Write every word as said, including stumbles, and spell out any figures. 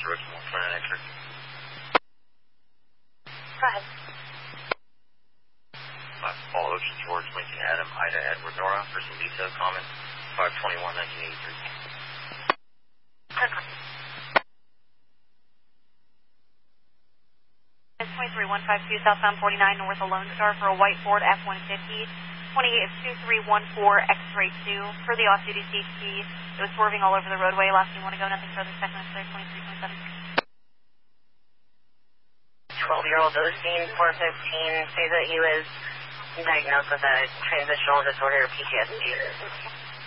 original front and exit. Go ahead. five Paul Ocean George Lincoln Adam Ida Edward Nora versus Lisa Common five twenty-one nineteen eighty-three. twenty-three one five two southbound forty-nine north of Lone Star for a white Ford F one fifty. twenty-eight two three one four X-ray two for the off-duty C H P. It was swerving all over the roadway. Last thing you want to go, nothing further. Second and third, twenty-three twenty-seven. twelve-year-old Osteen four fifteen, say that he was diagnosed with a transitional disorder, P T S D.